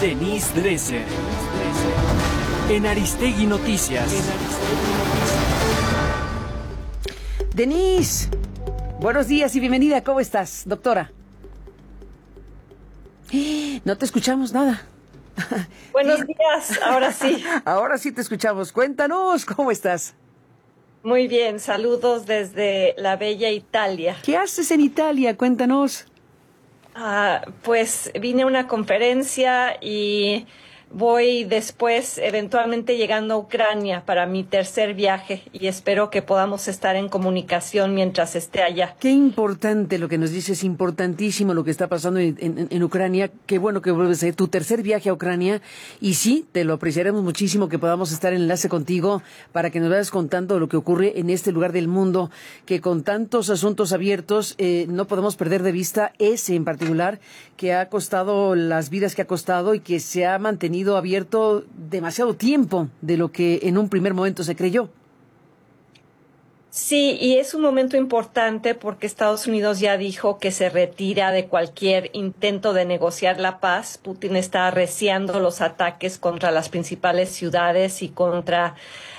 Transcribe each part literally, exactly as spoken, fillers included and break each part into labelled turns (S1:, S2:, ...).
S1: Denise Dresser. En Aristegui Noticias.
S2: Denise, buenos días y bienvenida. ¿Cómo estás, doctora? No te escuchamos nada.
S3: Buenos días, ahora sí.
S2: Ahora sí te escuchamos. Cuéntanos, ¿cómo estás?
S3: Muy bien, saludos desde la bella Italia.
S2: ¿Qué haces en Italia? Cuéntanos.
S3: Ah, pues vine a una conferencia y voy después eventualmente llegando a Ucrania para mi tercer viaje y espero que podamos estar en comunicación mientras esté allá.
S2: Qué importante lo que nos dices, importantísimo lo que está pasando en, en, en Ucrania. Qué bueno que vuelves a ir tu tercer viaje a Ucrania y sí, te lo apreciaremos muchísimo que podamos estar en enlace contigo para que nos vayas contando lo que ocurre en este lugar del mundo, que con tantos asuntos abiertos eh, no podemos perder de vista ese en particular que ha costado las vidas que ha costado y que se ha mantenido abierto demasiado tiempo de lo que en un primer momento se creyó.
S3: Sí, y es un momento importante porque Estados Unidos ya dijo que se retira de cualquier intento de negociar la paz. Putin está arreciando los ataques contra las principales ciudades y contra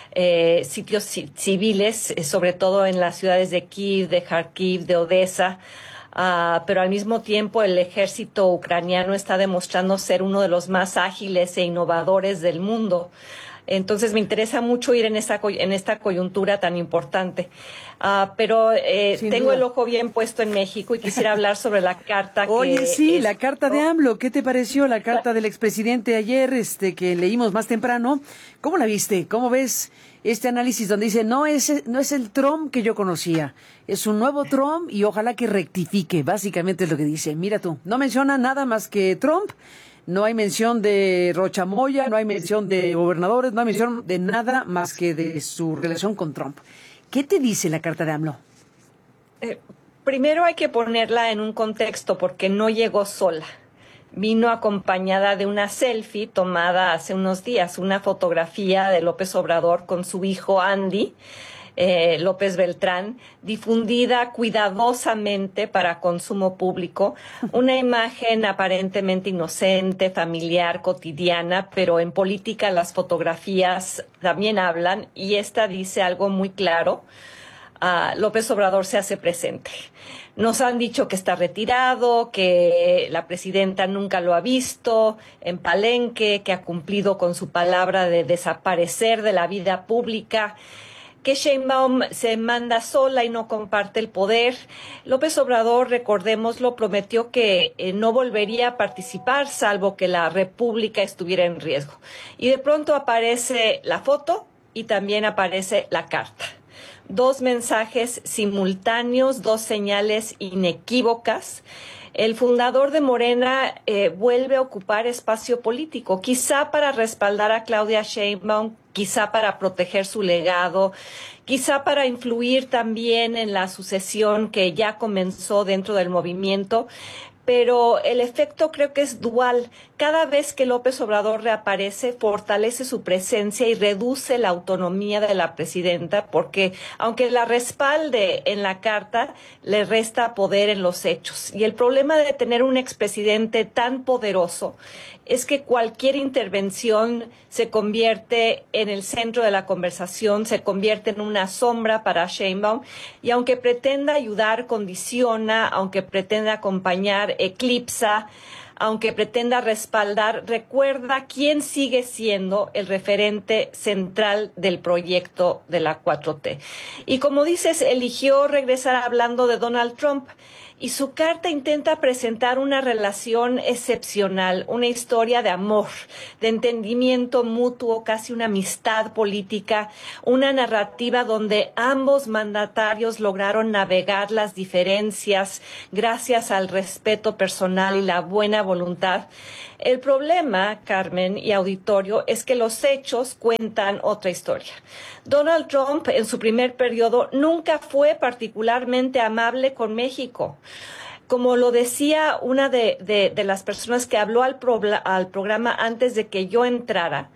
S3: eh, sitios civiles, sobre todo en las ciudades de Kiev, de Kharkiv, de Odessa. Uh, pero al mismo tiempo el ejército ucraniano está demostrando ser uno de los más ágiles e innovadores del mundo. Entonces me interesa mucho ir en esta, en esta coyuntura tan importante. Uh, pero eh, tengo
S2: duda.
S3: el ojo bien puesto en México y quisiera hablar sobre la carta que...
S2: Oye, sí,
S3: es...
S2: la carta de AMLO. ¿Qué te pareció la carta del expresidente ayer, este, que leímos más temprano? ¿Cómo la viste? ¿Cómo ves este análisis donde dice, no es, no es el Trump que yo conocía, es un nuevo Trump y ojalá que rectifique? Básicamente es lo que dice. Mira tú, no menciona nada más que Trump. No hay mención de Rocha Moya, no hay mención de gobernadores, no hay mención de nada más que de su relación con Trump. ¿Qué te dice la carta de AMLO?
S3: Eh, primero hay que ponerla en un contexto porque no llegó sola. Vino acompañada de una selfie tomada hace unos días, una fotografía de López Obrador con su hijo Andy Eh, López Beltrán, difundida cuidadosamente para consumo público, una imagen aparentemente inocente, familiar, cotidiana, pero en política las fotografías también hablan y esta dice algo muy claro. Uh, López Obrador se hace presente. Nos han dicho que está retirado, que la presidenta nunca lo ha visto en Palenque, que ha cumplido con su palabra de desaparecer de la vida pública, que Sheinbaum se manda sola y no comparte el poder. López Obrador, recordémoslo, prometió que eh, no volvería a participar salvo que la República estuviera en riesgo. Y de pronto aparece la foto y también aparece la carta. Dos mensajes simultáneos, dos señales inequívocas. El fundador de Morena eh, vuelve a ocupar espacio político, quizá para respaldar a Claudia Sheinbaum, quizá para proteger su legado, quizá para influir también en la sucesión que ya comenzó dentro del movimiento. Pero el efecto creo que es dual. Cada vez que López Obrador reaparece, fortalece su presencia y reduce la autonomía de la presidenta, porque aunque la respalde en la carta, le resta poder en los hechos. Y el problema de tener un expresidente tan poderoso es que cualquier intervención se convierte en el centro de la conversación, se convierte en una sombra para Sheinbaum, y aunque pretenda ayudar, condiciona, aunque pretenda acompañar, eclipsa, aunque pretenda respaldar, recuerda quién sigue siendo el referente central del proyecto de la cuatro T. Y como dices, eligió regresar hablando de Donald Trump. Y su carta intenta presentar una relación excepcional, una historia de amor, de entendimiento mutuo, casi una amistad política, una narrativa donde ambos mandatarios lograron navegar las diferencias gracias al respeto personal y la buena voluntad. El problema, Carmen y auditorio, es que los hechos cuentan otra historia. Donald Trump, en su primer periodo, nunca fue particularmente amable con México. Como lo decía una de, de, de las personas que habló al, pro, al programa antes de que yo entrara,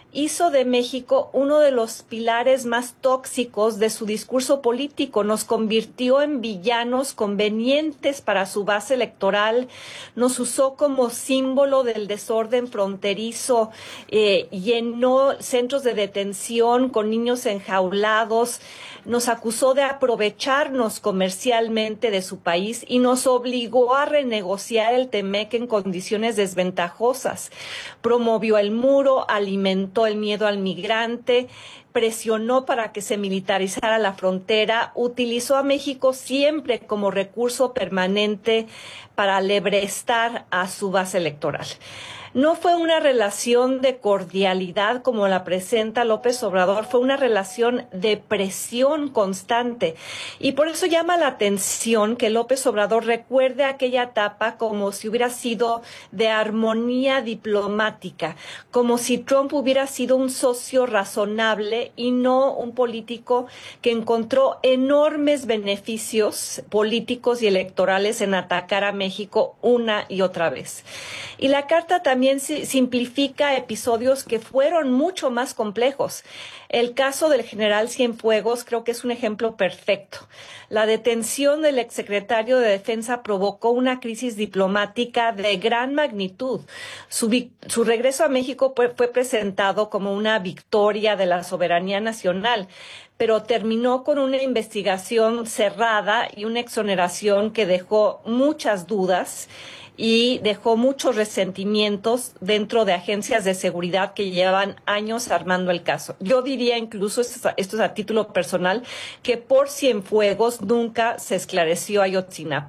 S3: hizo de México uno de los pilares más tóxicos de su discurso político. Nos convirtió en villanos convenientes para su base electoral, nos usó como símbolo del desorden fronterizo, eh, llenó centros de detención con niños enjaulados, nos acusó de aprovecharnos comercialmente de su país y nos obligó a renegociar el Temec en condiciones desventajosas. Promovió el muro, alimentó el miedo al migrante, presionó para que se militarizara la frontera, utilizó a México siempre como recurso permanente para lebrestar a su base electoral. No fue una relación de cordialidad como la presenta López Obrador, fue una relación de presión constante. Y por eso llama la atención que López Obrador recuerde aquella etapa como si hubiera sido de armonía diplomática, como si Trump hubiera sido un socio razonable y no un político que encontró enormes beneficios políticos y electorales en atacar a México una y otra vez. Y la carta también simplifica episodios que fueron mucho más complejos. El caso del general Cienfuegos creo que es un ejemplo perfecto. La detención del exsecretario de Defensa provocó una crisis diplomática de gran magnitud. Su, su regreso a México fue, fue presentado como una victoria de la soberanía nacional, pero terminó con una investigación cerrada y una exoneración que dejó muchas dudas y dejó muchos resentimientos dentro de agencias de seguridad que llevan años armando el caso. Yo diría incluso, esto es a título personal, que por Cienfuegos nunca se esclareció Ayotzinapa.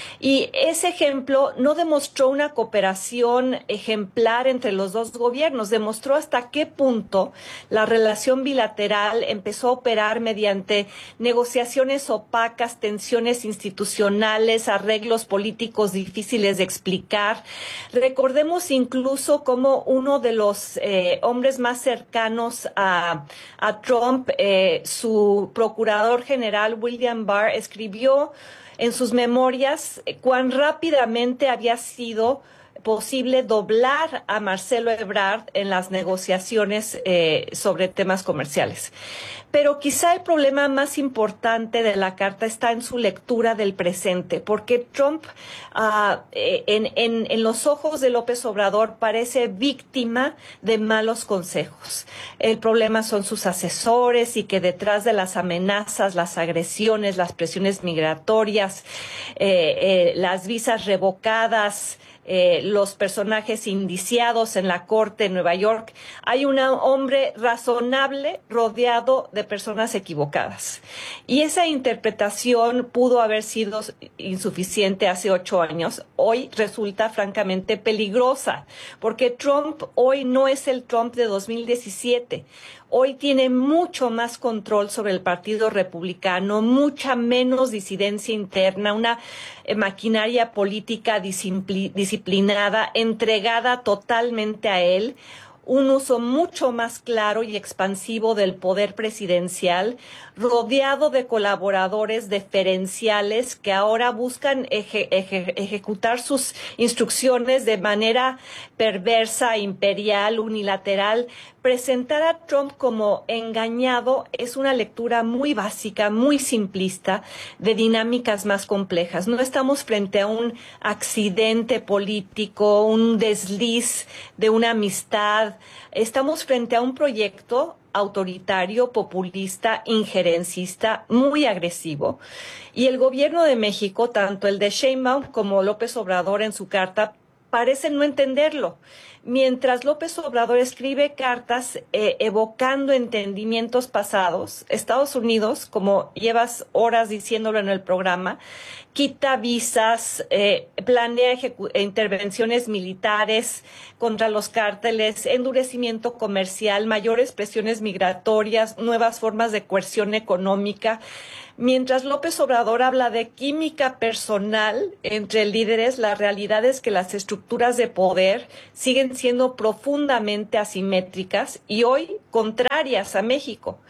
S3: Y ese ejemplo no demostró una cooperación ejemplar entre los dos gobiernos, demostró hasta qué punto la relación bilateral empezó a operar mediante negociaciones opacas, tensiones institucionales, arreglos políticos difíciles de explicar. Recordemos incluso cómo uno de los eh, hombres más cercanos a, a Trump, eh, su procurador general William Barr, escribió en sus memorias eh, cuán rápidamente había sido posible doblar a Marcelo Ebrard en las negociaciones eh, sobre temas comerciales. Pero quizá el problema más importante de la carta está en su lectura del presente, porque Trump, uh, en, en, en los ojos de López Obrador, parece víctima de malos consejos. El problema son sus asesores y que detrás de las amenazas, las agresiones, las presiones migratorias, eh, eh, las visas revocadas, Eh, los personajes indiciados en la corte en Nueva York, hay un hombre razonable rodeado de personas equivocadas. Y esa interpretación pudo haber sido insuficiente hace ocho años. Hoy resulta francamente peligrosa, porque Trump hoy no es el Trump de dos mil diecisiete. Hoy tiene mucho más control sobre el Partido Republicano, mucha menos disidencia interna, una eh, maquinaria política discipli- disciplinada, entregada totalmente a él, un uso mucho más claro y expansivo del poder presidencial, rodeado de colaboradores deferenciales que ahora buscan eje, eje, ejecutar sus instrucciones de manera perversa, imperial, unilateral. Presentar a Trump como engañado es una lectura muy básica, muy simplista, de dinámicas más complejas. No estamos frente a un accidente político, un desliz de una amistad. Estamos frente a un proyecto autoritario, populista, injerencista, muy agresivo. Y el gobierno de México, tanto el de Sheinbaum como López Obrador en su carta, parecen no entenderlo. Mientras López Obrador escribe cartas eh, evocando entendimientos pasados, Estados Unidos, como llevas horas diciéndolo en el programa, quita visas, eh, planea ejecu- intervenciones militares contra los cárteles, endurecimiento comercial, mayores presiones migratorias, nuevas formas de coerción económica. Mientras López Obrador habla de química personal entre líderes, la realidad es que las estructuras de poder siguen siendo profundamente asimétricas y hoy contrarias a México.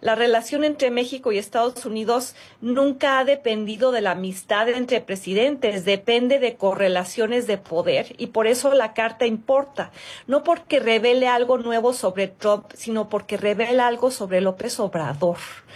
S3: La relación entre México y Estados Unidos nunca ha dependido de la amistad entre presidentes, depende de correlaciones de poder y por eso la carta importa. No porque revele algo nuevo sobre Trump, sino porque revela algo sobre López Obrador.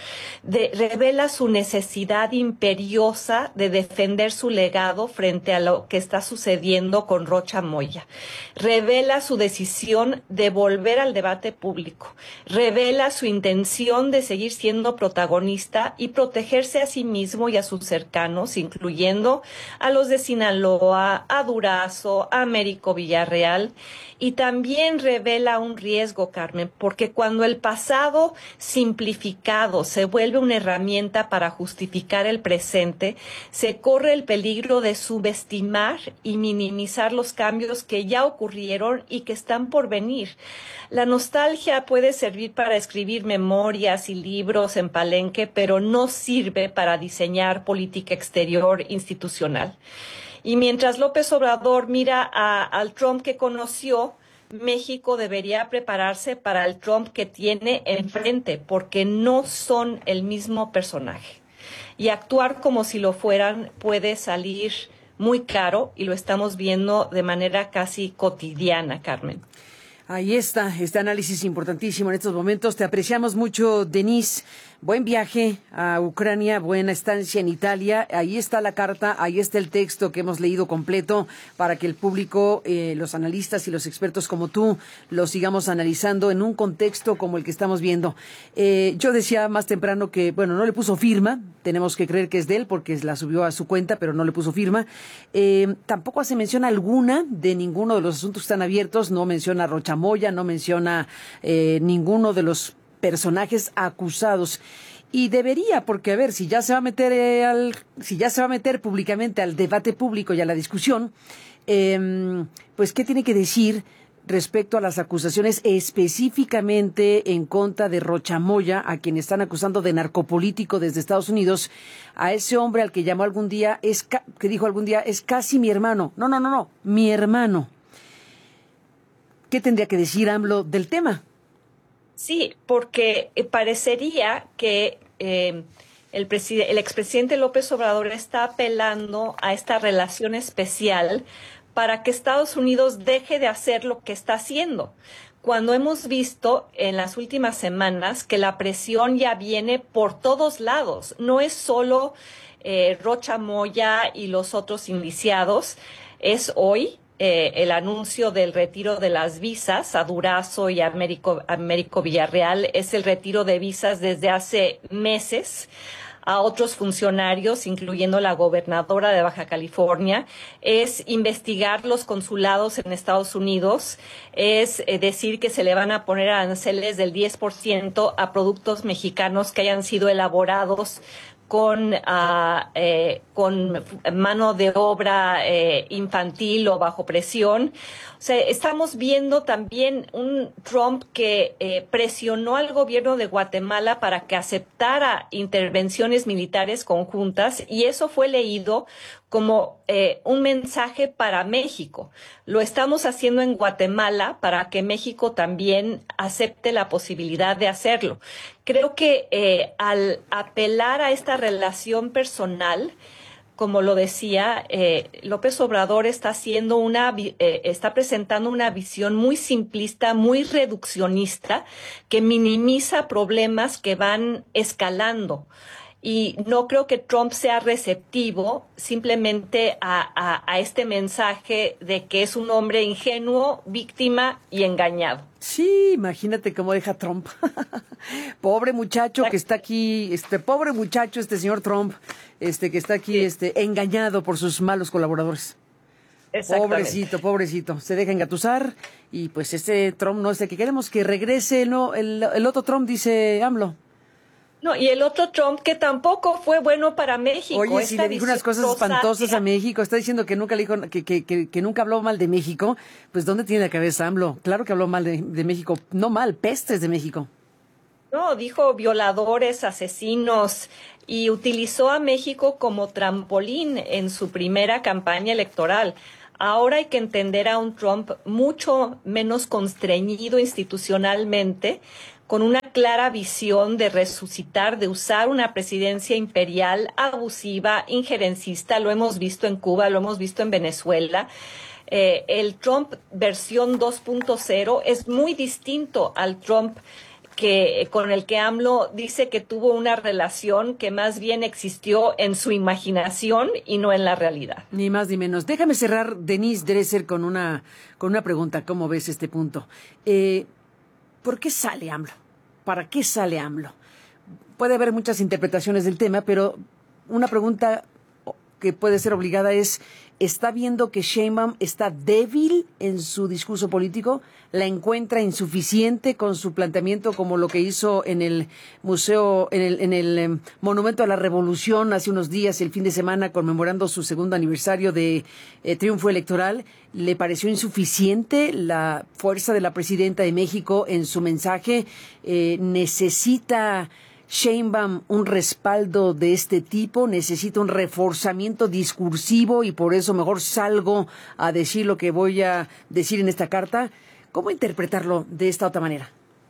S3: De, revela su necesidad imperiosa de defender su legado frente a lo que está sucediendo con Rocha Moya. Revela su decisión de volver al debate público. Revela su intención de seguir siendo protagonista y protegerse a sí mismo y a sus cercanos, incluyendo a los de Sinaloa, a Durazo, a Américo Villarreal. Y también revela un riesgo, Carmen, porque cuando el pasado simplificado se vuelve una herramienta para justificar el presente, se corre el peligro de subestimar y minimizar los cambios que ya ocurrieron y que están por venir. La nostalgia puede servir para escribir memorias y libros en palenque, pero no sirve para diseñar política exterior institucional. Y mientras López Obrador mira a, al Trump que conoció, México debería prepararse para el Trump que tiene enfrente, porque no son el mismo personaje. Y actuar como si lo fueran puede salir muy caro, y lo estamos viendo de manera casi cotidiana, Carmen.
S2: Ahí está, este análisis importantísimo en estos momentos. Te apreciamos mucho, Denise. Buen viaje a Ucrania, buena estancia en Italia. Ahí está la carta, ahí está el texto que hemos leído completo para que el público, eh, los analistas y los expertos como tú, lo sigamos analizando en un contexto como el que estamos viendo. Eh, yo decía más temprano que, bueno, no le puso firma, tenemos que creer que es de él porque la subió a su cuenta, pero no le puso firma. Eh, tampoco hace mención alguna de ninguno de los asuntos que están abiertos, no menciona a Rocha Moya, no menciona eh, ninguno de los personajes acusados. Y debería, porque a ver, si ya se va a meter eh, al, si ya se va a meter públicamente al debate público y a la discusión, eh, pues qué tiene que decir respecto a las acusaciones específicamente en contra de Rocha Moya, a quien están acusando de narcopolítico desde Estados Unidos, a ese hombre al que llamó algún día, es que dijo algún día, es casi mi hermano. No, no, no, no, mi hermano. ¿Qué tendría que decir AMLO del tema?
S3: Sí, porque parecería que eh, el, preside- el expresidente López Obrador está apelando a esta relación especial para que Estados Unidos deje de hacer lo que está haciendo. Cuando hemos visto en las últimas semanas que la presión ya viene por todos lados, no es solo eh, Rocha Moya y los otros indiciados, es hoy Eh, el anuncio del retiro de las visas a Durazo y a Américo, Américo Villarreal, es el retiro de visas desde hace meses a otros funcionarios, incluyendo la gobernadora de Baja California, es investigar los consulados en Estados Unidos, es eh, decir que se le van a poner aranceles del diez por ciento a productos mexicanos que hayan sido elaborados con uh, eh, con mano de obra eh, infantil o bajo presión. O sea, estamos viendo también un Trump que eh, presionó al gobierno de Guatemala para que aceptara intervenciones militares conjuntas, y eso fue leído como eh, un mensaje para México. Lo estamos haciendo en Guatemala para que México también acepte la posibilidad de hacerlo. Creo que eh, al apelar a esta relación personal, como lo decía, eh, López Obrador está haciendo una, eh, está presentando una visión muy simplista, muy reduccionista, que minimiza problemas que van escalando. Y no creo que Trump sea receptivo simplemente a, a, a este mensaje de que es un hombre ingenuo, víctima y engañado.
S2: Sí, imagínate cómo deja Trump. Pobre muchacho que está aquí, este pobre muchacho, este señor Trump, este que está aquí, sí. este engañado por sus malos colaboradores. Pobrecito, pobrecito, se deja engatusar y pues este Trump no es el que queremos que regrese, no, el, el otro Trump, dice AMLO.
S3: No, y el otro Trump que tampoco fue bueno para México.
S2: Oye, si le dijo unas cosas espantosas a México, está diciendo que nunca le dijo, que, que, que, que nunca habló mal de México, pues ¿dónde tiene la cabeza AMLO? Claro que habló mal de, de México, no mal, pestes de México.
S3: No, dijo violadores, asesinos, y utilizó a México como trampolín en su primera campaña electoral. Ahora hay que entender a un Trump mucho menos constreñido institucionalmente, con una clara visión de resucitar, de usar una presidencia imperial abusiva, injerencista. Lo hemos visto en Cuba, lo hemos visto en Venezuela. Eh, el Trump versión dos punto cero es muy distinto al Trump que con el que AMLO dice que tuvo una relación que más bien existió en su imaginación y no en la realidad.
S2: Ni más ni menos. Déjame cerrar, Denise Dresser, con una, con una pregunta. ¿Cómo ves este punto? Eh, ¿Por qué sale AMLO? ¿Para qué sale AMLO? Puede haber muchas interpretaciones del tema, pero una pregunta que puede ser obligada es, ¿está viendo que Sheinbaum está débil en su discurso político? ¿La encuentra insuficiente con su planteamiento, como lo que hizo en el museo, en el, en el eh, Monumento a la Revolución hace unos días, el fin de semana, conmemorando su segundo aniversario de eh, triunfo electoral? ¿Le pareció insuficiente la fuerza de la presidenta de México en su mensaje? Eh, ¿Necesita Sheinbaum un respaldo de este tipo? ¿Necesita un reforzamiento discursivo y por eso mejor salgo a decir lo que voy a decir en esta carta? ¿Cómo interpretarlo de esta otra manera?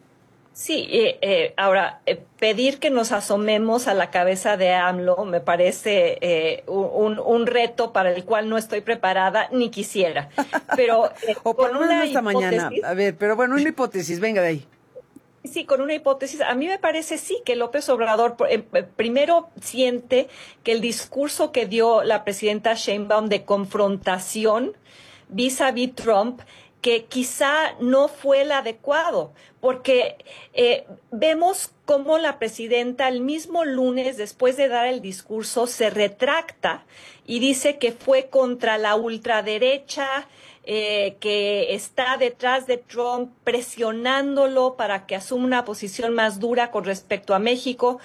S3: Sí, eh, eh, ahora, eh, pedir que nos asomemos a la cabeza de AMLO me parece eh, un, un reto para el cual no estoy preparada ni quisiera. Pero eh,
S2: o por
S3: con
S2: una
S3: una
S2: esta
S3: hipótesis,
S2: mañana. A ver, pero bueno, una hipótesis, venga de ahí.
S3: Sí, con una hipótesis. A mí me parece sí que López Obrador eh, primero siente que el discurso que dio la presidenta Sheinbaum de confrontación vis-a-vis Trump, que quizá no fue el adecuado, porque eh, vemos cómo la presidenta el mismo lunes, después de dar el discurso, se retracta y dice que fue contra la ultraderecha, eh, que está detrás de Trump presionándolo para que asuma una posición más dura con respecto a México.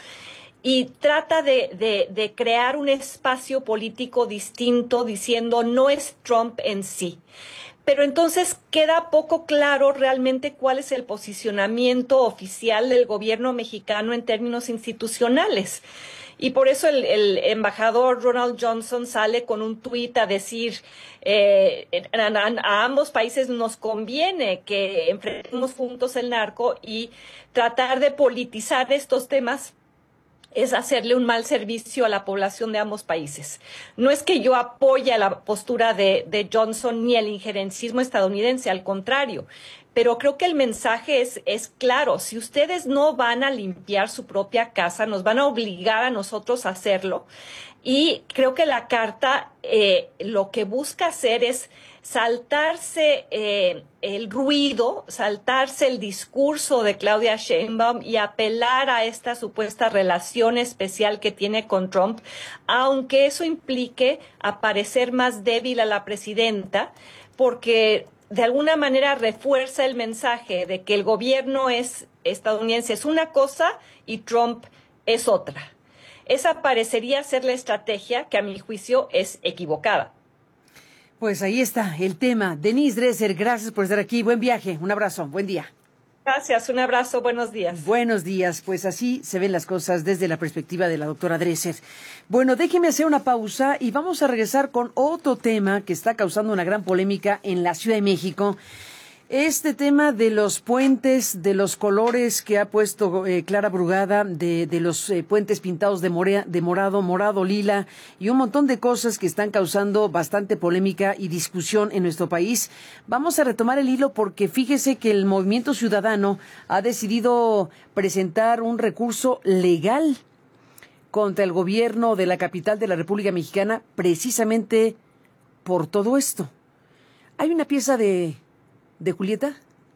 S3: Y trata de, de, de crear un espacio político distinto, diciendo no es Trump en sí. Pero entonces queda poco claro realmente cuál es el posicionamiento oficial del gobierno mexicano en términos institucionales. Y por eso el, el embajador Ronald Johnson sale con un tuit a decir, eh, a, a, a ambos países nos conviene que enfrentemos juntos el narco, y tratar de politizar estos temas es hacerle un mal servicio a la población de ambos países. No es que yo apoye la postura de, de Johnson ni el injerencismo estadounidense, al contrario, pero creo que el mensaje es, es claro. Si ustedes no van a limpiar su propia casa, nos van a obligar a nosotros a hacerlo. Y creo que la carta eh, lo que busca hacer es saltarse eh, el ruido, saltarse el discurso de Claudia Sheinbaum y apelar a esta supuesta relación especial que tiene con Trump, aunque eso implique aparecer más débil a la presidenta, porque de alguna manera refuerza el mensaje de que el gobierno es estadounidense es una cosa y Trump es otra. Esa parecería ser la estrategia que a mi juicio es equivocada.
S2: Pues ahí está el tema. Denise Dresser, gracias por estar aquí. Buen viaje, un abrazo, buen día.
S3: Gracias, un abrazo, buenos días.
S2: Buenos días, pues así se ven las cosas desde la perspectiva de la doctora Dresser. Bueno, déjeme hacer una pausa y vamos a regresar con otro tema que está causando una gran polémica en la Ciudad de México. Este tema de los puentes, de los colores que ha puesto eh, Clara Brugada, de, de los eh, puentes pintados de, morea, de morado, morado, lila, y un montón de cosas que están causando bastante polémica y discusión en nuestro país. Vamos a retomar el hilo porque fíjese que el Movimiento Ciudadano ha decidido presentar un recurso legal contra el gobierno de la capital de la República Mexicana precisamente por todo esto. Hay una pieza de... de Julieta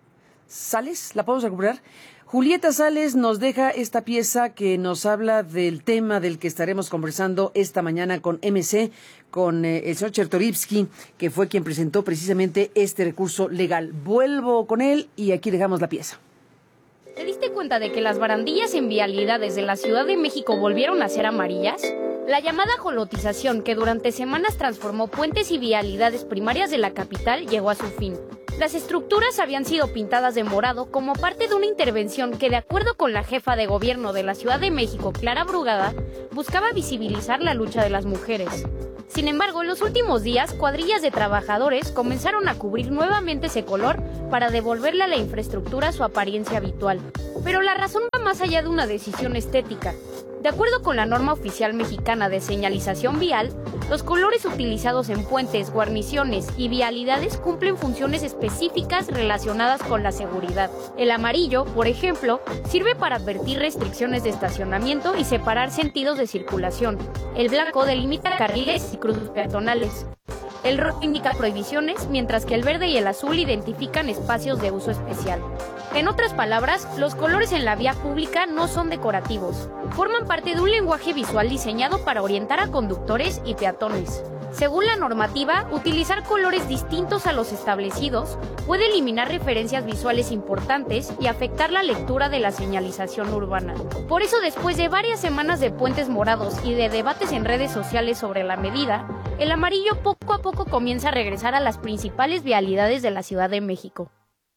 S2: Sales, ¿la podemos recuperar? Julieta Sales nos deja esta pieza que nos habla del tema del que estaremos conversando esta mañana con M C, con eh, el señor Chertorivsky, que fue quien presentó precisamente este recurso legal. Vuelvo con él y aquí dejamos la pieza.
S4: ¿Te diste cuenta de que las barandillas en vialidades de la Ciudad de México volvieron a ser amarillas? La llamada jolotización, que durante semanas transformó puentes y vialidades primarias de la capital, llegó a su fin. Las estructuras habían sido pintadas de morado como parte de una intervención que, de acuerdo con la jefa de gobierno de la Ciudad de México, Clara Brugada, buscaba visibilizar la lucha de las mujeres. Sin embargo, en los últimos días, cuadrillas de trabajadores comenzaron a cubrir nuevamente ese color para devolverle a la infraestructura su apariencia habitual. Pero la razón va más allá de una decisión estética. De acuerdo con la norma oficial mexicana de señalización vial, los colores utilizados en puentes, guarniciones y vialidades cumplen funciones específicas relacionadas con la seguridad. El amarillo, por ejemplo, sirve para advertir restricciones de estacionamiento y separar sentidos de circulación. El blanco delimita carriles y cruces peatonales. El rojo indica prohibiciones, mientras que el verde y el azul identifican espacios de uso especial. En otras palabras, los colores en la vía pública no son decorativos. Forman parte de un lenguaje visual diseñado para orientar a conductores y peatones. Según la normativa, utilizar colores distintos a los establecidos puede eliminar referencias visuales importantes y afectar la lectura de la señalización urbana. Por eso, después de varias semanas de puentes morados y de debates en redes sociales sobre la medida, el amarillo poco a poco comienza a regresar a las principales vialidades de la Ciudad de México.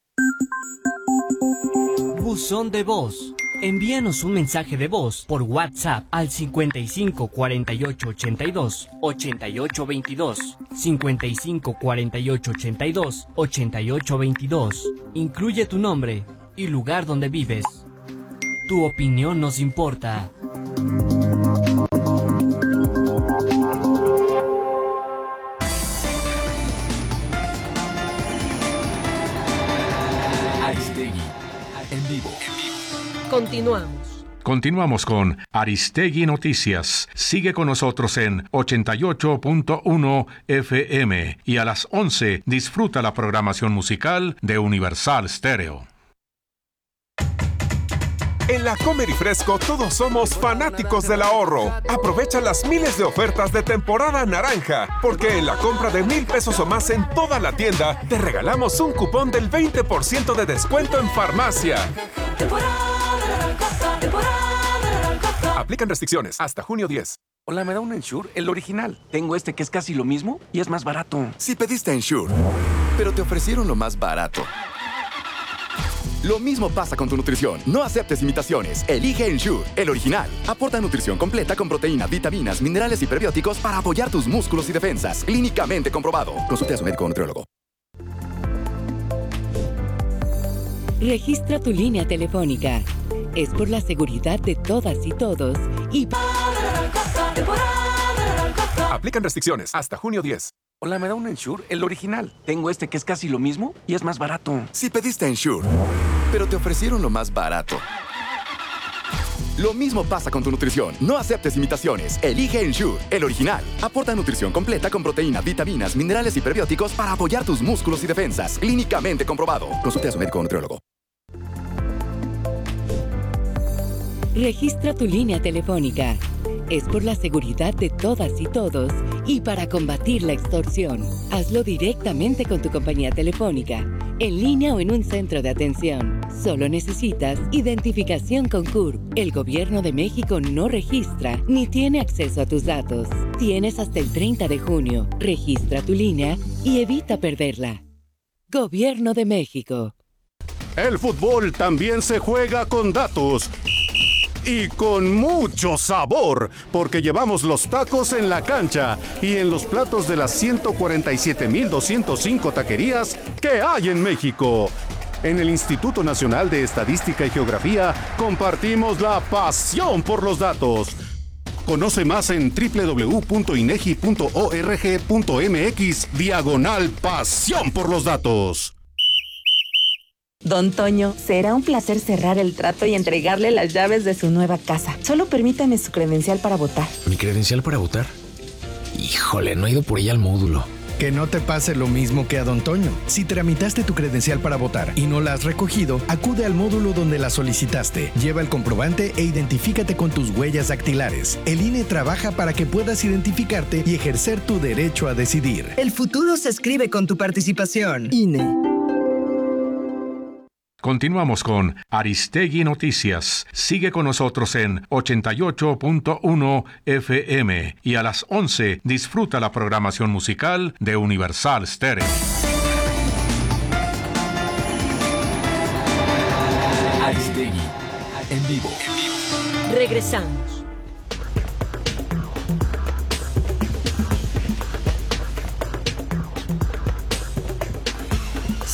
S1: Buzón de voz. Envíanos un mensaje de voz por WhatsApp al cincuenta y cinco cuarenta y ocho ochenta y dos ochenta y ocho veintidós, cincuenta y cinco cuarenta y ocho ochenta y dos ochenta y ocho veintidós. Incluye tu nombre y lugar donde vives. Tu opinión nos importa.
S5: Aristegui, en vivo.
S6: Continuamos.
S7: Continuamos con Aristegui Noticias. Sigue con nosotros en ochenta y ocho punto uno F M y a las once disfruta la programación musical de Universal Stereo.
S8: En la Comer y Fresco todos somos fanáticos del ahorro. Aprovecha las miles de ofertas de temporada naranja, porque en la compra de mil pesos o más en toda la tienda, te regalamos un cupón del veinte por ciento de descuento en farmacia. Aplican restricciones hasta junio diez.
S5: Hola, ¿me da un Ensure? El original. Tengo este que es casi lo mismo y es más barato.
S9: Si pediste Ensure, pero te ofrecieron lo más barato. Lo mismo pasa con tu nutrición. No aceptes imitaciones. Elige Ensure, el original. Aporta nutrición completa con proteínas, vitaminas, minerales y prebióticos para apoyar tus músculos y defensas. Clínicamente comprobado. Consulte a su médico o nutriólogo.
S10: Registra tu línea telefónica. Es por la seguridad de todas y todos y...
S8: Aplican restricciones hasta junio diez.
S5: Hola, ¿me da un Ensure? El original. Tengo este que es casi lo mismo y es más barato.
S9: Si pediste Ensure, pero te ofrecieron lo más barato. Lo mismo pasa con tu nutrición. No aceptes imitaciones. Elige Ensure, el original. Aporta nutrición completa con proteínas, vitaminas, minerales y prebióticos para apoyar tus músculos y defensas. Clínicamente comprobado. Consulte a su médico o nutriólogo.
S10: Registra tu línea telefónica. Es por la seguridad de todas y todos y para combatir la extorsión. Hazlo directamente con tu compañía telefónica, en línea o en un centro de atención. Solo necesitas identificación con C U R P. El Gobierno de México no registra ni tiene acceso a tus datos. Tienes hasta el treinta de junio. Registra tu línea y evita perderla. Gobierno de México.
S11: El fútbol también se juega con datos. Y con mucho sabor, porque llevamos los tacos en la cancha y en los platos de las ciento cuarenta y siete mil doscientas cinco taquerías que hay en México. En el Instituto Nacional de Estadística y Geografía compartimos la pasión por los datos. Conoce más en doble u doble u doble u punto inegi punto org punto mx diagonal pasión por los datos.
S12: Don Toño, será un placer cerrar el trato y entregarle las llaves de su nueva casa. Solo permítame su credencial para votar.
S13: ¿Mi credencial para votar? Híjole, no he ido por ella al módulo.
S14: Que no te pase lo mismo que a Don Toño. Si tramitaste tu credencial para votar y no la has recogido, acude al módulo donde la solicitaste. Lleva el comprobante e identifícate con tus huellas dactilares. El I N E trabaja para que puedas identificarte y ejercer tu derecho a decidir.
S15: El futuro se escribe con tu participación. I N E.
S7: Continuamos con Aristegui Noticias. Sigue con nosotros en ochenta y ocho punto uno F M y a las once disfruta la programación musical de Universal Stereo.
S5: Aristegui, en vivo.
S6: Regresamos.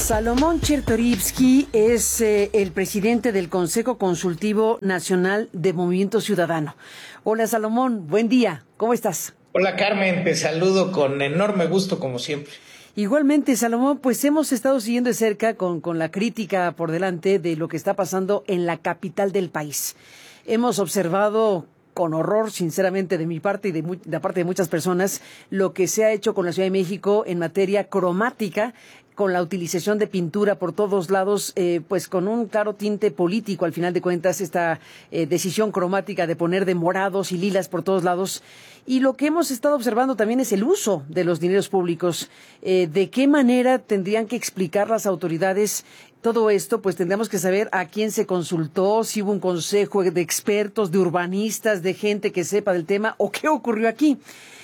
S2: Salomón Chertorivsky es eh, el presidente del Consejo Consultivo Nacional de Movimiento Ciudadano. Hola Salomón, buen día, ¿cómo estás?
S16: Hola Carmen, te saludo con enorme gusto como siempre.
S2: Igualmente, Salomón, pues hemos estado siguiendo de cerca con, con la crítica por delante de lo que está pasando en la capital del país. Hemos observado con horror, sinceramente, de mi parte y de, mu- de la parte de muchas personas, lo que se ha hecho con la Ciudad de México en materia cromática, con la utilización de pintura por todos lados, eh, pues con un claro tinte político, al final de cuentas, esta eh, decisión cromática de poner de morados y lilas por todos lados. Y lo que hemos estado observando también es el uso de los dineros públicos. Eh, ¿De qué manera tendrían que explicar las autoridades todo esto? Pues tendríamos que saber a quién se consultó, si hubo un consejo de expertos, de urbanistas, de gente que sepa del tema, o qué ocurrió aquí.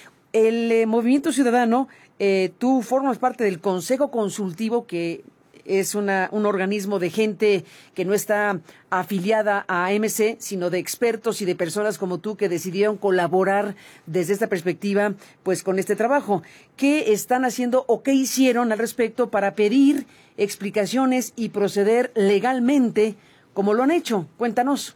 S2: El eh, Movimiento Ciudadano, eh, tú formas parte del Consejo Consultivo, que es una, un organismo de gente que no está afiliada a A M C, sino de expertos y de personas como tú que decidieron colaborar desde esta perspectiva, pues con este trabajo. ¿Qué están haciendo o qué hicieron al respecto para pedir explicaciones y proceder legalmente como lo han hecho? Cuéntanos.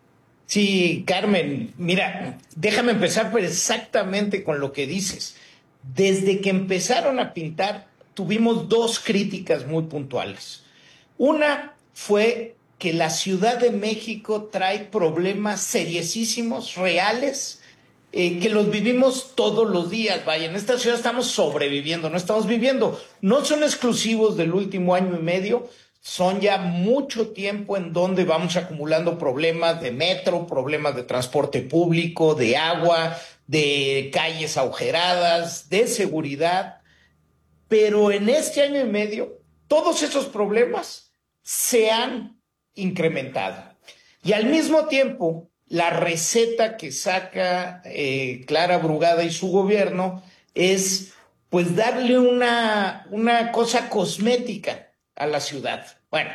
S16: Sí, Carmen, mira, déjame empezar pues exactamente con lo que dices. Desde que empezaron a pintar, tuvimos dos críticas muy puntuales. Una fue que la Ciudad de México trae problemas seriosísimos, reales, eh, que los vivimos todos los días. Vaya, en esta ciudad estamos sobreviviendo, no estamos viviendo. No son exclusivos del último año y medio, son ya mucho tiempo en donde vamos acumulando problemas de metro, problemas de transporte público, de agua, de calles agujeradas, de seguridad. Pero en este año y medio, todos esos problemas se han incrementado. Y al mismo tiempo, la receta que saca eh, Clara Brugada y su gobierno es pues darle una, una cosa cosmética a la ciudad. Bueno,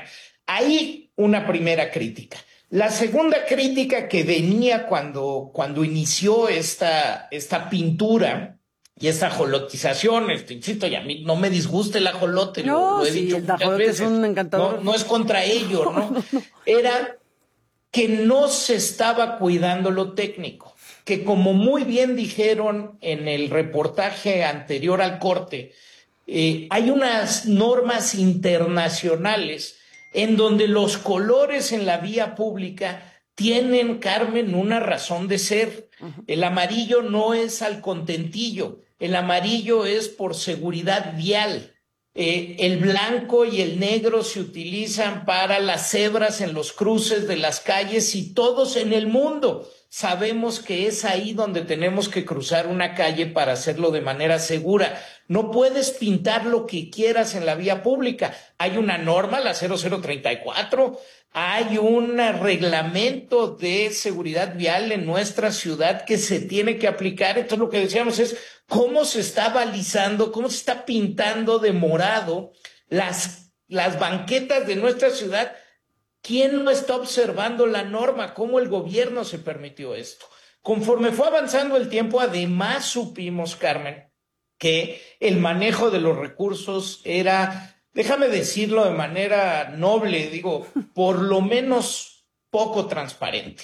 S16: ahí una primera crítica. La segunda crítica que venía cuando, cuando inició esta, esta pintura y esta ajolotización, este, insisto, y a mí no me disgusta el ajolote,
S2: No,
S16: lo, lo he
S2: sí,
S16: dicho
S2: el
S16: muchas
S2: ajolote es
S16: veces.
S2: un encantador.
S16: No, no es contra ello, ¿no? no, no. Era que no se estaba cuidando lo técnico, que como muy bien dijeron en el reportaje anterior al corte, eh, hay unas normas internacionales en donde los colores en la vía pública tienen, Carmen, una razón de ser. Uh-huh. El amarillo no es al contentillo, el amarillo es por seguridad vial. Eh, el blanco y el negro se utilizan para las cebras en los cruces de las calles y todos en el mundo sabemos que es ahí donde tenemos que cruzar una calle para hacerlo de manera segura. No puedes pintar lo que quieras en la vía pública. Hay una norma, la cero cero treinta y cuatro, hay un reglamento de seguridad vial en nuestra ciudad que se tiene que aplicar. Entonces lo que decíamos es cómo se está balizando, cómo se está pintando de morado las, las banquetas de nuestra ciudad. ¿Quién no está observando la norma? ¿Cómo el gobierno se permitió esto? Conforme fue avanzando el tiempo, además supimos, Carmen, que el manejo de los recursos era, déjame decirlo de manera noble, digo, por lo menos poco transparente,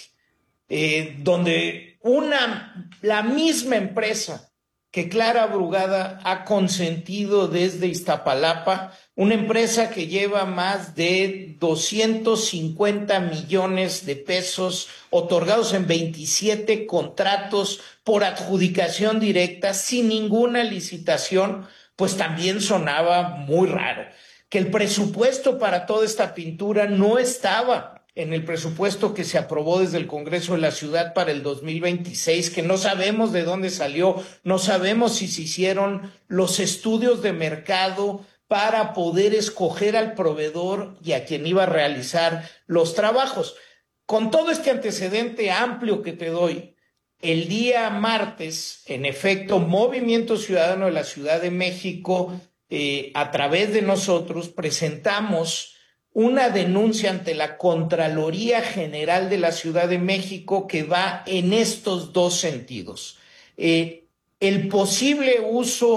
S16: eh, donde una, la misma empresa que Clara Brugada ha consentido desde Iztapalapa, una empresa que lleva más de doscientos cincuenta millones de pesos otorgados en veintisiete contratos por adjudicación directa sin ninguna licitación, pues también sonaba muy raro. Que el presupuesto para toda esta pintura no estaba en el presupuesto que se aprobó desde el Congreso de la Ciudad para el dos mil veintiséis, que no sabemos de dónde salió, no sabemos si se hicieron los estudios de mercado para poder escoger al proveedor y a quien iba a realizar los trabajos. Con todo este antecedente amplio que te doy, el día martes, en efecto, Movimiento Ciudadano de la Ciudad de México, eh, a través de nosotros, presentamos una denuncia ante la Contraloría General de la Ciudad de México que va en estos dos sentidos. Eh, el posible uso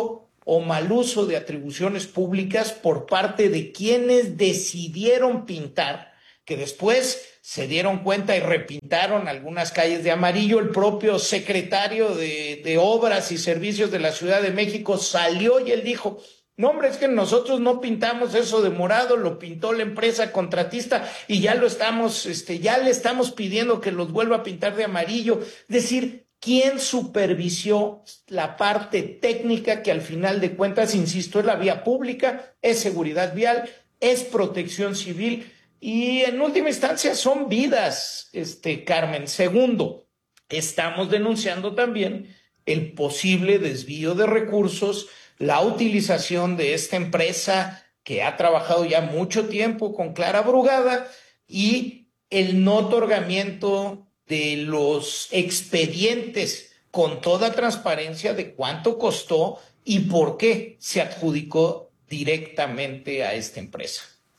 S16: o mal uso de atribuciones públicas por parte de quienes decidieron pintar, que después se dieron cuenta y repintaron algunas calles de amarillo. El propio secretario de, de Obras y Servicios de la Ciudad de México salió y él dijo: no, hombre, es que nosotros no pintamos eso de morado, lo pintó la empresa contratista y ya lo estamos, este, ya le estamos pidiendo que los vuelva a pintar de amarillo. Es decir, ¿quién supervisó la parte técnica que al final de cuentas, insisto, es la vía pública, es seguridad vial, es protección civil y en última instancia son vidas, este, Carmen? Segundo, estamos denunciando también el posible desvío de recursos, la utilización de esta empresa que ha trabajado ya mucho tiempo con Clara Brugada y el no otorgamiento de los expedientes con toda transparencia de cuánto costó y por qué se adjudicó directamente a esta empresa.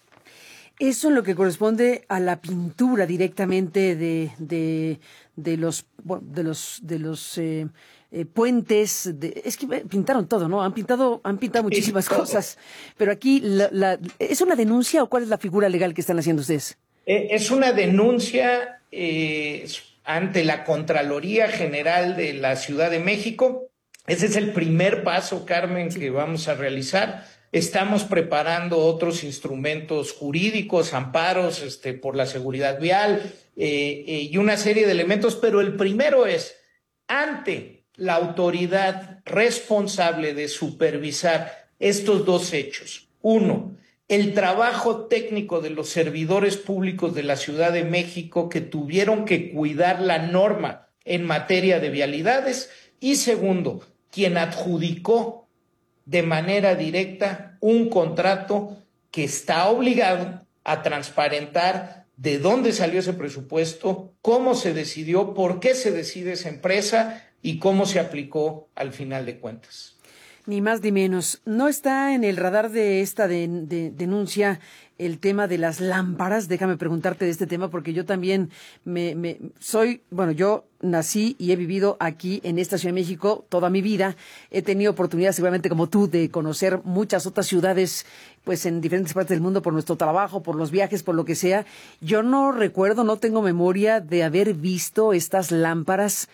S2: Eso en lo que corresponde a la pintura directamente de, de, de los de los de los eh, eh, puentes. De, es que pintaron todo, ¿no? Han pintado han pintado muchísimas cosas. Pero aquí la, la, ¿es una denuncia o cuál es la figura legal que están haciendo ustedes?
S16: Eh, es una denuncia eh, ante la Contraloría General de la Ciudad de México. Ese es el primer paso, Carmen, que vamos a realizar. Estamos preparando otros instrumentos jurídicos, amparos este, por la seguridad vial eh, eh, y una serie de elementos, pero el primero es, ante la autoridad responsable de supervisar estos dos hechos. Uno, el trabajo técnico de los servidores públicos de la Ciudad de México que tuvieron que cuidar la norma en materia de vialidades. Y segundo, quien adjudicó de manera directa un contrato que está obligado a transparentar de dónde salió ese presupuesto, cómo se decidió, por qué se decide esa empresa y cómo se aplicó al final de cuentas.
S2: Ni más ni menos. ¿No está en el radar de esta de, de, denuncia el tema de las lámparas? Déjame preguntarte de este tema porque yo también me, me soy, bueno, yo nací y he vivido aquí en esta Ciudad de México toda mi vida. He tenido oportunidad, seguramente como tú, de conocer muchas otras ciudades, pues en diferentes partes del mundo por nuestro trabajo, por los viajes, por lo que sea. Yo no recuerdo, no tengo memoria de haber visto estas lámparas,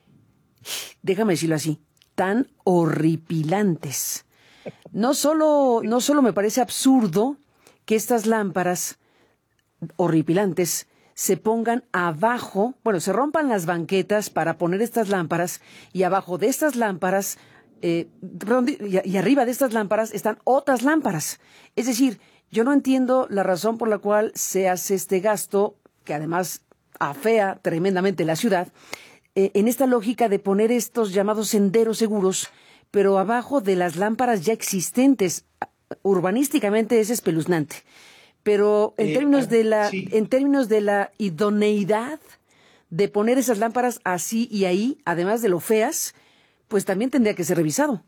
S2: déjame decirlo así, tan horripilantes. No solo, no solo me parece absurdo que estas lámparas horripilantes se pongan abajo, bueno, se rompan las banquetas para poner estas lámparas y abajo de estas lámparas, eh, perdón, y, y arriba de estas lámparas están otras lámparas. Es decir, yo no entiendo la razón por la cual se hace este gasto, que además afea tremendamente la ciudad, eh, en esta lógica de poner estos llamados senderos seguros, pero abajo de las lámparas ya existentes. Urbanísticamente es espeluznante, pero en eh, términos de la, sí. en términos de la idoneidad de poner esas lámparas así y ahí, además de lo feas, pues también tendría que ser revisado.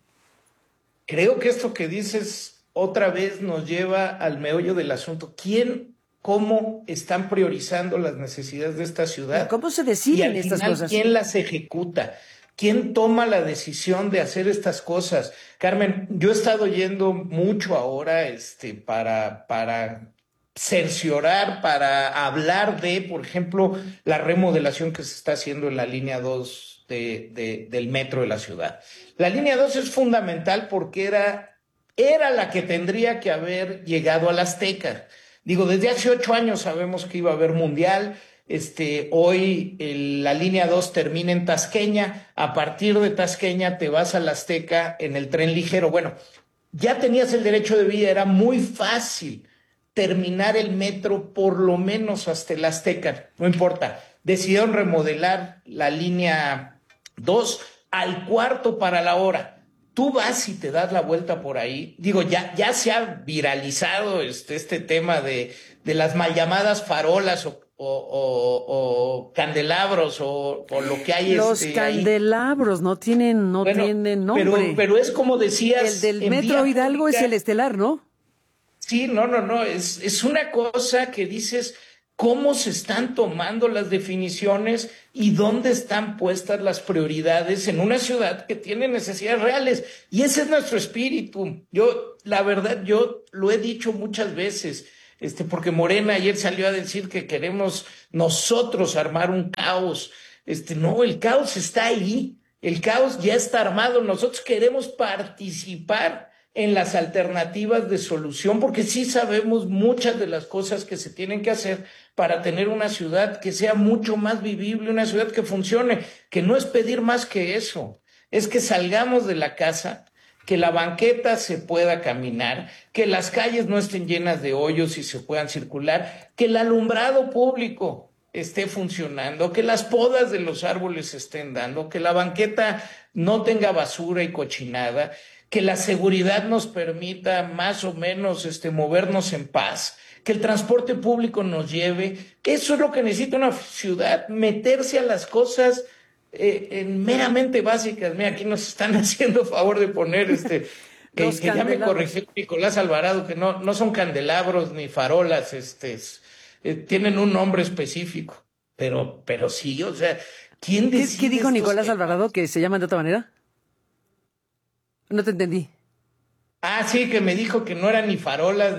S16: Creo que esto que dices otra vez nos lleva al meollo del asunto. ¿Quién, cómo están priorizando las necesidades de esta ciudad?
S2: ¿Cómo se deciden estas
S16: final,
S2: cosas?
S16: ¿Quién las ejecuta? ¿Quién toma la decisión de hacer estas cosas? Carmen, yo he estado yendo mucho ahora este, para, para cerciorar, para hablar de, por ejemplo, la remodelación que se está haciendo en la línea dos de, de, del metro de la ciudad. La línea dos es fundamental porque era, era la que tendría que haber llegado a la Azteca. Digo, desde hace ocho años sabemos que iba a haber mundial. Este, hoy el, la línea dos termina en Tasqueña, a partir de Tasqueña te vas a la Azteca en el tren ligero. Bueno, ya tenías el derecho de vía, era muy fácil terminar el metro por lo menos hasta la Azteca, no importa. Decidieron remodelar la línea dos al cuarto para la hora. Tú vas y te das la vuelta por ahí. Digo, ya, ya se ha viralizado este, este tema de, de las mal llamadas farolas o O, o, o candelabros o, o lo que hay.
S2: Los
S16: este,
S2: candelabros ahí. no tienen no bueno, tienen nombre.
S16: Pero, pero es como decías.
S2: El del Metro Hidalgo pública, es el estelar, ¿no?
S16: Sí, no, no, no. Es, es una cosa que dices, cómo se están tomando las definiciones y dónde están puestas las prioridades en una ciudad que tiene necesidades reales. Y ese es nuestro espíritu. Yo, la verdad, yo lo he dicho muchas veces, este, porque Morena ayer salió a decir que queremos nosotros armar un caos. Este, no, el caos está ahí. El caos ya está armado. Nosotros queremos participar en las alternativas de solución, porque sí sabemos muchas de las cosas que se tienen que hacer para tener una ciudad que sea mucho más vivible, una ciudad que funcione, que no es pedir más que eso, es que salgamos de la casa, que la banqueta se pueda caminar, que las calles no estén llenas de hoyos y se puedan circular, que el alumbrado público esté funcionando, que las podas de los árboles se estén dando, que la banqueta no tenga basura y cochinada, que la seguridad nos permita más o menos este, movernos en paz, que el transporte público nos lleve. Eso es lo que necesita una ciudad, meterse a las cosas eh, en meramente básicas. Mira, aquí nos están haciendo favor de poner, este, que, que ya me corrigió Nicolás Alvarado, que no, no son candelabros ni farolas, este, eh, tienen un nombre específico, pero, pero sí, o sea, ¿quién decide?
S2: ¿Qué, ¿qué dijo Nicolás temas? Alvarado, que se llaman de otra manera? No te entendí.
S16: Ah, sí, que me dijo que no eran ni farolas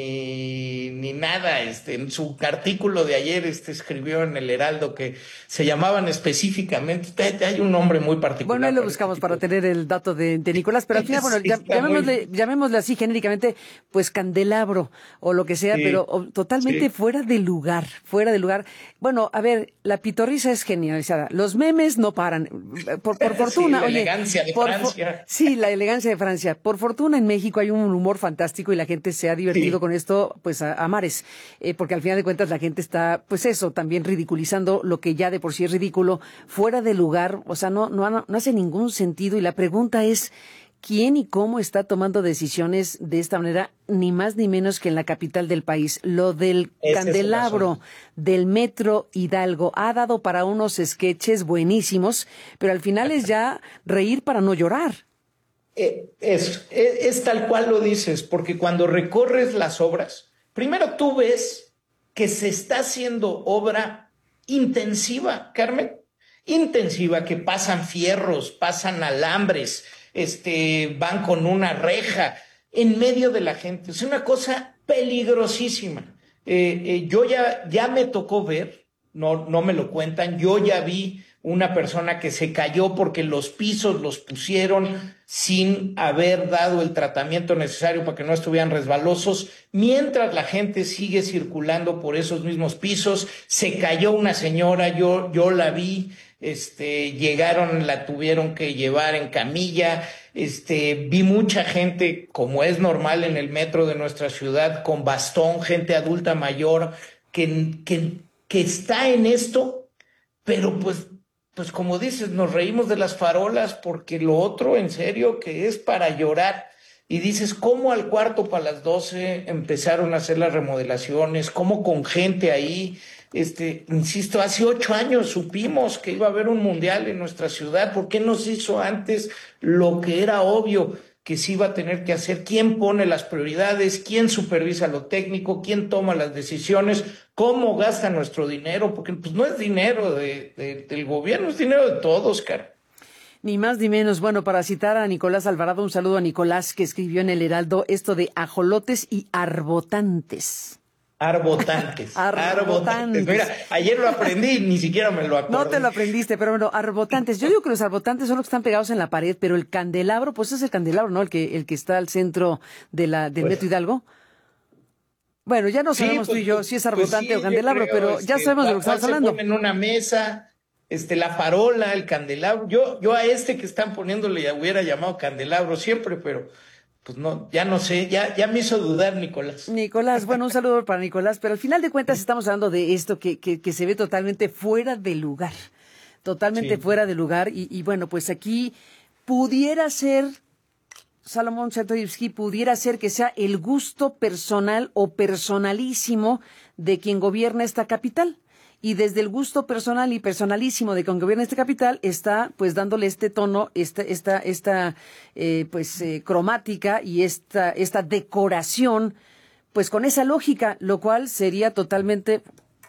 S16: ni, ni nada. Este, en su artículo de ayer este, escribió en el Heraldo que se llamaban específicamente, hay un nombre muy particular.
S2: Bueno, ahí lo buscamos este para tener el dato de, de Nicolás, pero al final, bueno, sí, llamémosle, muy... llamémosle así genéricamente, pues candelabro o lo que sea, sí, pero o, totalmente sí. fuera de lugar, fuera de lugar. Bueno, a ver, la pitorrisa es genializada. Los memes no paran. Por, por fortuna,
S16: sí, la
S2: oye.
S16: elegancia de
S2: por,
S16: Francia.
S2: Sí, la elegancia de Francia. Por fortuna en México hay un humor fantástico y la gente se ha divertido sí. con esto, pues a, a mares, eh, porque al final de cuentas la gente está, pues eso, también ridiculizando lo que ya de por sí es ridículo, fuera de lugar, o sea, no, no, no hace ningún sentido. Y la pregunta es, ¿quién y cómo está tomando decisiones de esta manera, ni más ni menos que en la capital del país? Lo del Ese candelabro del Metro Hidalgo ha dado para unos sketches buenísimos, pero al final es ya reír para no llorar.
S16: Eh, es, es, es tal cual lo dices, porque cuando recorres las obras, primero tú ves que se está haciendo obra intensiva, Carmen, intensiva, que pasan fierros, pasan alambres, este, van con una reja en medio de la gente. Es una cosa peligrosísima. Eh, eh, yo ya, ya me tocó ver, no, no me lo cuentan, yo ya vi una persona que se cayó porque los pisos los pusieron sin haber dado el tratamiento necesario para que no estuvieran resbalosos. Mientras la gente sigue circulando por esos mismos pisos, se cayó una señora, yo, yo la vi, este, llegaron, la tuvieron que llevar en camilla, este, vi mucha gente, como es normal en el metro de nuestra ciudad, con bastón, gente adulta mayor, que, que, que está en esto, pero pues Pues como dices, nos reímos de las farolas porque lo otro, en serio, que es para llorar. Y dices, ¿cómo al cuarto para las doce empezaron a hacer las remodelaciones? ¿Cómo con gente ahí? Este, insisto, hace ocho años supimos que iba a haber un mundial en nuestra ciudad. ¿Por qué no se hizo antes lo que era obvio que se iba a tener que hacer? ¿Quién pone las prioridades? ¿Quién supervisa lo técnico? ¿Quién toma las decisiones? ¿Cómo gasta nuestro dinero? Porque pues no es dinero de, de, del gobierno, es dinero de todos, cara.
S2: Ni más ni menos. Bueno, para citar a Nicolás Alvarado, un saludo a Nicolás, que escribió en el Heraldo esto de ajolotes y arbotantes.
S16: Arbotantes.
S2: Arbotantes.
S16: Arbotantes. Mira, ayer lo aprendí, ni siquiera me lo acordé.
S2: No te lo aprendiste, pero bueno, arbotantes. Yo digo que los arbotantes son los que están pegados en la pared, pero el candelabro, pues es el candelabro, ¿no? El que, el que está al centro de la, del pues, Metro Hidalgo. Bueno, ya no sabemos sí, pues, tú y yo si es arbotante pues sí, o candelabro, creo, pero ya este, sabemos de lo que estamos hablando.
S16: Ponen una mesa, este, la farola, el candelabro. Yo, yo a este que están poniéndole ya hubiera llamado candelabro siempre, pero pues no, ya no sé, ya, ya me hizo dudar Nicolás.
S2: Nicolás, bueno, un saludo para Nicolás, pero al final de cuentas estamos hablando de esto que, que, que se ve totalmente fuera de lugar, totalmente sí. fuera de lugar, y, y bueno, pues aquí pudiera ser, Salomón Chertorivsky, pudiera ser que sea el gusto personal o personalísimo de quien gobierna esta capital. Y desde el gusto personal y personalísimo de quien gobierna esta capital está pues dándole este tono, esta, esta, esta eh, pues eh, cromática y esta, esta decoración, pues con esa lógica, lo cual sería totalmente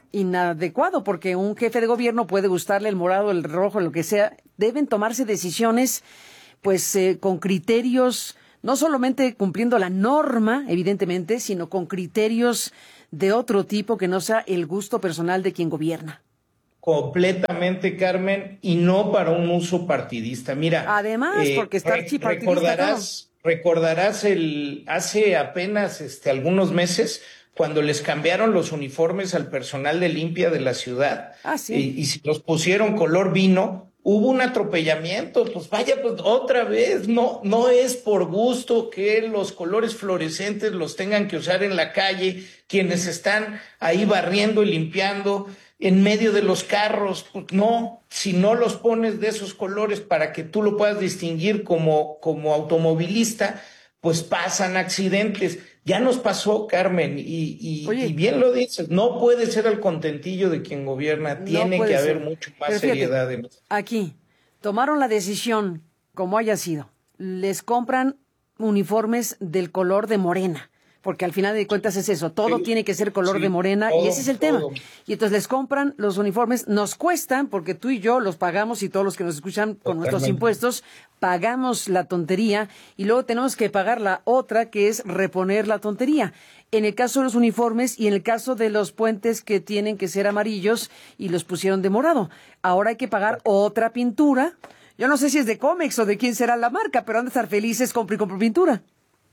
S2: inadecuado, porque un jefe de gobierno puede gustarle el morado, el rojo, lo que sea. Deben tomarse decisiones, pues, eh, con criterios, no solamente cumpliendo la norma, evidentemente, sino con criterios de otro tipo que no sea el gusto personal de quien gobierna.
S16: Completamente, Carmen, y no para un uso partidista. Mira,
S2: además, eh, porque está archipartidista.
S16: Recordarás, recordarás el hace apenas este, algunos meses cuando les cambiaron los uniformes al personal de limpia de la ciudad.
S2: Ah, sí.
S16: Y, y si los pusieron color vino, hubo un atropellamiento. Pues vaya, pues otra vez, no, no es por gusto que los colores fluorescentes los tengan que usar en la calle, quienes están ahí barriendo y limpiando en medio de los carros. Pues no, si no los pones de esos colores para que tú lo puedas distinguir como, como automovilista, pues pasan accidentes. Ya nos pasó, Carmen, y, y, y bien lo dices, no puede ser el contentillo de quien gobierna, tiene no que haber ser. mucho más fíjate, seriedad. En...
S2: Aquí, tomaron la decisión, como haya sido, les compran uniformes del color de Morena, porque al final de cuentas es eso, todo sí, tiene que ser color sí, de Morena, todo, y ese es el todo. tema. Y entonces les compran los uniformes, nos cuestan, porque tú y yo los pagamos, y todos los que nos escuchan con Totalmente. nuestros impuestos, pagamos la tontería, y luego tenemos que pagar la otra, que es reponer la tontería. En el caso de los uniformes, y en el caso de los puentes que tienen que ser amarillos, y los pusieron de morado. Ahora hay que pagar otra pintura. Yo no sé si es de Comex o de quién será la marca, pero han de estar felices, compro y compro pintura.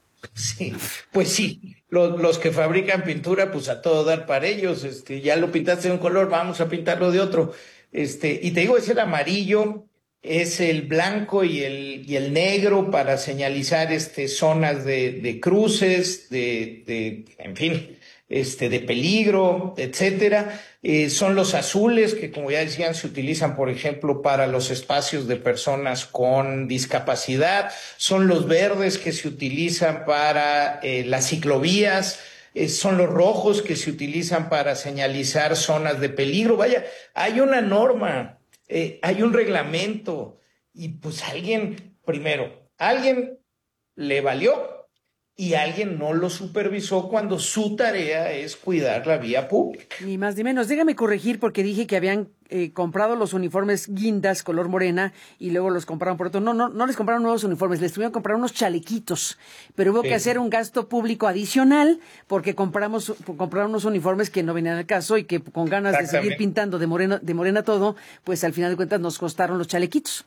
S16: Sí, pues sí, los, los que fabrican pintura, pues a todo dar para ellos, este, ya lo pintaste de un color, vamos a pintarlo de otro, este, y te digo, es el amarillo, es el blanco y el, y el negro para señalizar, este, zonas de, de cruces, de, de, en fin, este, de peligro, etcétera. Eh, son los azules que, como ya decían, se utilizan, por ejemplo, para los espacios de personas con discapacidad. Son los verdes que se utilizan para eh, las ciclovías. Eh, son los rojos que se utilizan para señalizar zonas de peligro. Vaya, hay una norma, eh, hay un reglamento, y pues alguien, primero, alguien le valió y alguien no lo supervisó cuando su tarea es cuidar la vía pública.
S2: Ni más ni menos. Déjame corregir porque dije que habían eh, comprado los uniformes guindas color morena y luego los compraron por otro. No, no, no les compraron nuevos uniformes, les tuvieron que comprar unos chalequitos, pero hubo sí. que hacer un gasto público adicional porque compramos compraron unos uniformes que no venían al caso y que con ganas de seguir pintando de morena, de morena todo, pues al final de cuentas nos costaron los chalequitos.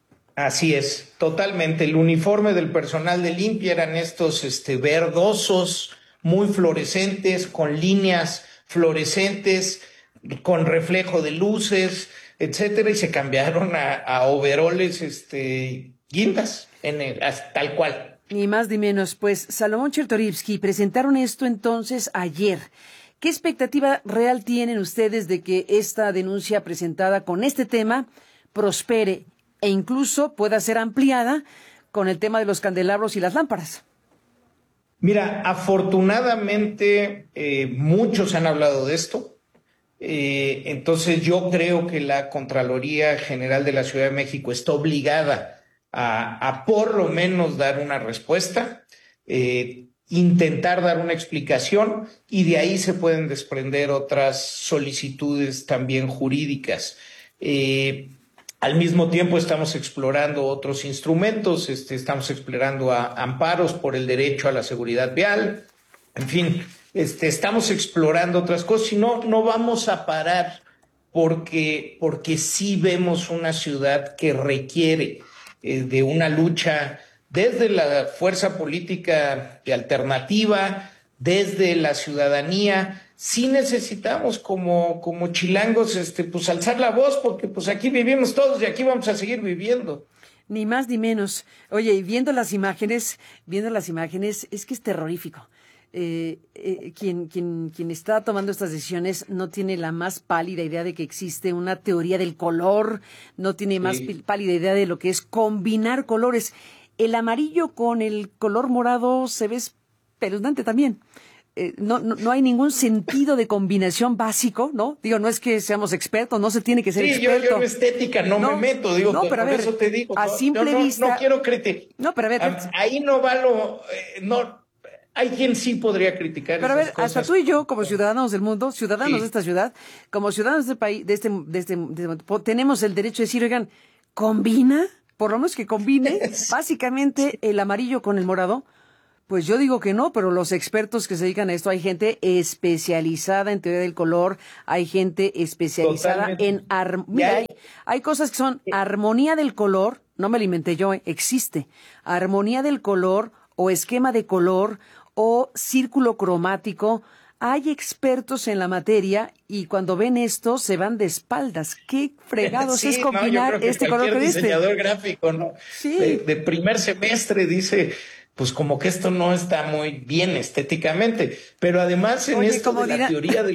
S16: Así es, totalmente. El uniforme del personal de limpia eran estos este, verdosos, muy fluorescentes, con líneas fluorescentes, con reflejo de luces, etcétera, y se cambiaron a, a overoles este, guindas, en el, tal cual.
S2: Ni más ni menos. Pues, Salomón Chertorivsky, presentaron esto entonces ayer. ¿Qué expectativa real tienen ustedes de que esta denuncia presentada con este tema prospere e incluso pueda ser ampliada con el tema de los candelabros y las lámparas?
S16: Mira, afortunadamente eh, muchos han hablado de esto. Eh, entonces yo creo que la Contraloría General de la Ciudad de México está obligada a, a por lo menos dar una respuesta, eh, intentar dar una explicación, y de ahí se pueden desprender otras solicitudes también jurídicas. Eh, Al mismo tiempo estamos explorando otros instrumentos, este, estamos explorando a, amparos por el derecho a la seguridad vial, en fin, este, estamos explorando otras cosas, y no, no vamos a parar porque, porque sí vemos una ciudad que requiere eh, de una lucha desde la fuerza política de alternativa, desde la ciudadanía. Sí necesitamos como, como chilangos este, pues alzar la voz, porque pues aquí vivimos todos y aquí vamos a seguir viviendo.
S2: Ni más ni menos. Oye, y viendo las imágenes, viendo las imágenes, es que es terrorífico. Eh, eh, quien, quien, quien está tomando estas decisiones no tiene la más pálida idea de que existe una teoría del color, no tiene sí. más pálida idea de lo que es combinar colores. El amarillo con el color morado se ve espeluznante también. Eh, no, no, no hay ningún sentido de combinación básico, ¿no? Digo, no es que seamos expertos, no se tiene que ser
S16: sí,
S2: experto.
S16: Yo, yo en estética no, no me meto, digo,
S2: no, pero a
S16: por
S2: ver,
S16: eso te digo.
S2: A
S16: no,
S2: simple
S16: no,
S2: vista.
S16: No quiero criticar.
S2: No, pero a ver.
S16: A, ahí no va lo. Eh, no, hay quien sí podría criticar.
S2: Pero a ver,
S16: esas cosas.
S2: hasta tú y yo, como ciudadanos del mundo, ciudadanos
S16: Sí.
S2: de esta ciudad, como ciudadanos de este país, de este, de este, de- po- tenemos el derecho de decir, oigan, ¿combina? Por lo menos que combine básicamente el amarillo con el morado. Pues yo digo que no, pero los expertos que se dedican a esto, hay gente especializada en teoría del color, hay gente especializada
S16: Totalmente.
S2: en... ar-
S16: Y
S2: Mira,
S16: hay-
S2: hay, hay cosas que son armonía del color, no me lo inventé yo, eh, existe. Armonía del color o esquema de color o círculo cromático. Hay expertos en la materia y cuando ven esto se van de espaldas. ¿Qué fregados
S16: Sí,
S2: es
S16: no, yo
S2: combinar
S16: creo que
S2: este color
S16: cualquier
S2: con este?
S16: diseñador gráfico, ¿no?
S2: Sí.
S16: De, de primer semestre dice, pues como que esto no está muy bien estéticamente, pero además en
S2: Oye,
S16: esto
S2: como
S16: de la
S2: dirá-
S16: teoría del